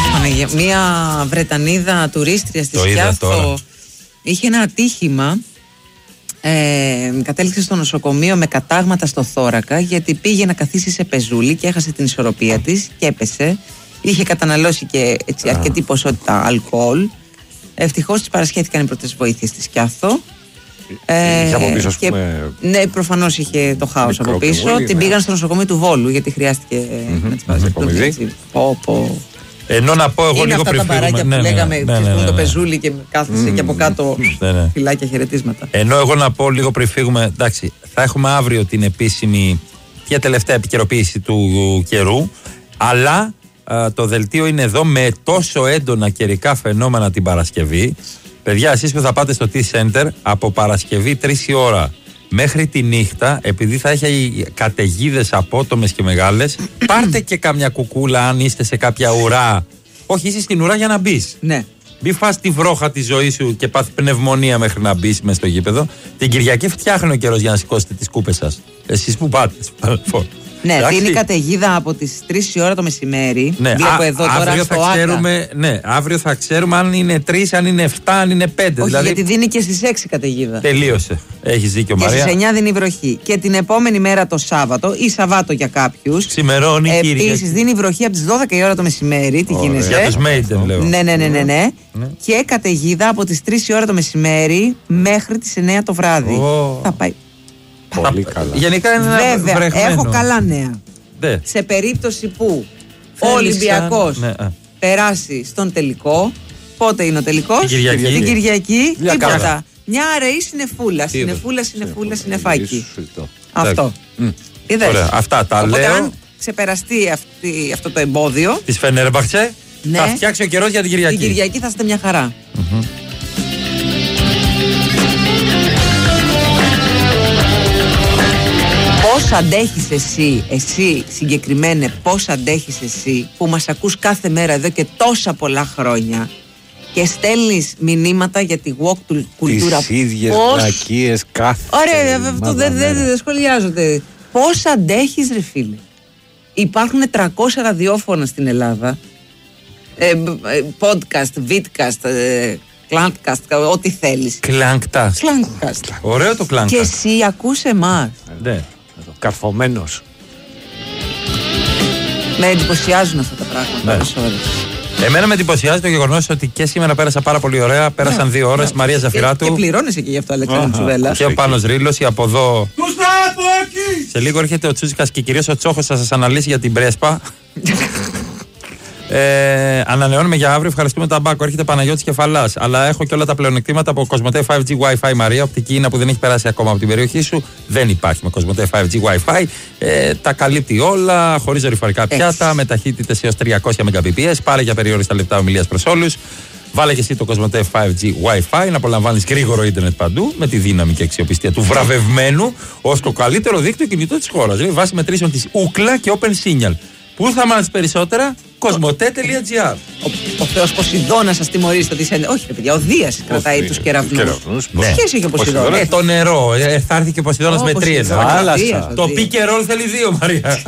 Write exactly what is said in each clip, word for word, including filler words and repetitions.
Oh, μία Βρετανίδα τουρίστρια στη Σκιάθο είχε ένα ατύχημα. Ε, κατέληξε στο νοσοκομείο με κατάγματα στο θώρακα γιατί πήγε να καθίσει σε πεζούλι και έχασε την ισορροπία της και έπεσε. Είχε καταναλώσει και έτσι, αρκετή ποσότητα αλκοόλ. Ευτυχώς της παρασχέθηκαν οι πρώτες βοήθειες στη Σκιάθο. Ε, είχε από πίσω, ας και, πούμε, ναι, προφανώς είχε το χάος από πίσω. Βολή, την ναι. πήγαν στο νοσοκομείο του Βόλου γιατί χρειάστηκε mm-hmm. να της παρασχέθηκαν. Πω, πω. Ενώ να πω εγώ είναι λίγο πριν φύγουμε. Είναι αυτά τα παράκια που ναι, λέγαμε ναι, ναι, ναι, ναι, ναι. το πεζούλι και κάθεσαι mm, και από κάτω ναι, ναι. φυλάκια χαιρετίσματα. Ενώ εγώ να πω λίγο πριν φύγουμε, εντάξει, θα έχουμε αύριο την επίσημη και τελευταία επικαιροποίηση του καιρού, αλλά α, το δελτίο είναι εδώ με τόσο έντονα καιρικά φαινόμενα την Παρασκευή. Παιδιά, εσείς που θα πάτε στο T-Center από Παρασκευή τρεις η ώρα μέχρι τη νύχτα, επειδή θα έχει καταιγίδες απότομες και μεγάλες, πάρτε και καμιά κουκούλα αν είστε σε κάποια ουρά. Όχι, είσαι στην ουρά για να μπεις. Ναι. Μην φας τη βρόχα τη ζωή σου και πάθει πνευμονία μέχρι να μπεις μες στο γήπεδο. Την Κυριακή φτιάχνει ο καιρός για να σηκώσετε τις κούπες σας. Εσείς που πάτε. Ναι, δίνει καταιγίδα από τις τρεις η ώρα το μεσημέρι. Ναι, βλέπω α, εδώ αύριο τώρα θα στο ξέρουμε, ναι, αύριο θα ξέρουμε αν είναι τρεις, αν είναι εφτά, αν είναι πέντε. Όχι, δηλαδή, γιατί δίνει και στις έξι καταιγίδα. Τελείωσε. Έχεις δίκιο, και Μαρία. Και στις εννιά δίνει βροχή. Και την επόμενη μέρα το Σάββατο ή Σαββάτο για κάποιους. Ξημερώνει η Κυριακή. Επίσης δίνει βροχή από τις δώδεκα η ώρα το μεσημέρι. Τι γίνεται. Για τους Μέιντεν, λέω. Ναι, ναι, ναι, ναι, ναι. ναι. Και καταιγίδα από τις τρεις η ώρα το μεσημέρι μέχρι τις εννιά το βράδυ. Oh. Θα πάει. Πολύ καλά. Γενικά είναι ένα Βέβαια, βρεχμένο. έχω καλά νέα. Ναι. Σε περίπτωση που ο Ολυμπιακός ναι, περάσει στον τελικό, πότε είναι ο τελικός? Την Κυριακή. Την Κυριακή, Μια τίποτα. κάρα. Μια αραιή συνεφούλα, συνεφούλα, συνεφούλα, συνεφάκι. Αυτό. Mm. Είδες. Ωραία. Αυτά τα Οπότε, λέω. αν ξεπεραστεί αυτή, αυτό το εμπόδιο της Φενέρμπαχτσε, ναι, θα φτιάξει ο καιρός για την Κυριακή. Την Κυριακή θα είστε μια χαρά. Mm-hmm. Πώς αντέχεις εσύ, εσύ συγκεκριμένα, πώς αντέχεις εσύ που μας ακούς κάθε μέρα εδώ και τόσα πολλά χρόνια και στέλνεις μηνύματα για τη walk κουλτούρα. Τις ίδιες πλακίες κάθε Ωραία, αυτό δεν δε, δε, δε σχολιάζονται. Πώς αντέχεις ρε φίλε? Υπάρχουν τριακόσια ραδιόφωνα στην Ελλάδα, ε, podcast, vidcast, ε, Clankcast, ό,τι θέλεις. Κλάνκτας. Clankcast. Ωραίο το Clankcast. Και εσύ ακούς εμάς. Ναι. Καρφωμένος. Με εντυπωσιάζουν αυτά τα πράγματα. Ναι. Εμένα με εντυπωσιάζει το γεγονός ότι και σήμερα πέρασα πάρα πολύ ωραία. Πέρασαν ναι, δύο ώρες. Ναι. Μαρία Ζαφυράτου. Και, και πληρώνεσαι και γι' αυτό, Αλεξάνδρου Τσουβέλλα. Και ο Πάνος Ρήλος, από εδώ. Σε λίγο έρχεται ο Τσούτσικας και κυρίως ο Τσόχος θα σας αναλύσει για την Πρέσπα. Ε, ανανεώνουμε για αύριο. Ευχαριστούμε τον Μπάκο. Έρχεται Παναγιώτης Κεφαλάς. Αλλά έχω και όλα τα πλεονεκτήματα από Κοσμοτέ φάιβ τζι Wi-Fi. Μαρία, οπτική είναι που δεν έχει περάσει ακόμα από την περιοχή σου. Δεν υπάρχει με Κοσμοτέ φάιβ τζι Wi-Fi. Ε, τα καλύπτει όλα, χωρίς δορυφορικά πιάτα, με ταχύτητες έως τριακόσια Mbps. Πάρε για περιόριστα λεπτά ομιλίας προς όλους. Βάλε και εσύ το Κοσμοτέ φάιβ τζι Wi-Fi να απολαμβάνεις γρήγορο ίντερνετ παντού με τη δύναμη και αξιοπιστία του βραβευμένου ως το καλύτερο δίκτυο κινητό της χώρας. Δηλαδή, βάσει μετρήσεων της Ookla και Open Signal. Πού θα μάθεις περισσότερα? κοσμοτέ τελεία τζι άρ. Ο, ο Θεός Ποσειδώνας σας τιμωρήσει το τι σε... Όχι ρε παιδιά, ο Δίας κρατάει τους κεραυνούς. Τι σχέση έχει ο Ποσειδώνας? Ε, το νερό, ε, θα έρθει και ο Ποσειδώνας με τρία. Το πίκε ρόλ θέλει δύο, Μαρία.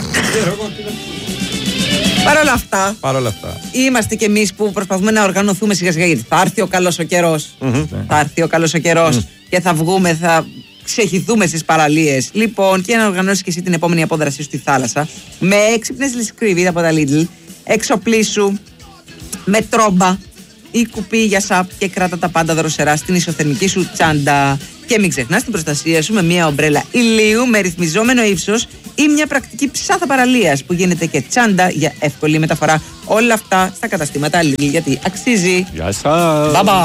Παρ' όλα αυτά, Παρ' όλα αυτά, είμαστε κι εμείς που προσπαθούμε να οργανωθούμε σιγά σιγά, γιατί θα έρθει ο καλός ο καιρός. Mm-hmm. Θα έρθει ο καλός ο καιρός mm. και θα βγούμε, θα ξεχυθούμε στις παραλίες. Λοιπόν, και να οργανώσεις και εσύ την επόμενη απόδρασή σου στη θάλασσα με έξυπνες ληστικρύβοι από τα Lidl. Εξοπλίσου με τρόμπα ή κουπί για σαπ και κράτα τα πάντα δροσερά στην ισοθερμική σου τσάντα. Και μην ξεχνάς την προστασία σου με μια ομπρέλα ηλίου με ρυθμιζόμενο ύψος ή μια πρακτική ψάθα παραλίας που γίνεται και τσάντα για εύκολη μεταφορά. Όλα αυτά στα καταστήματα Lidl, γιατί αξίζει. Γεια σας. Bye bye.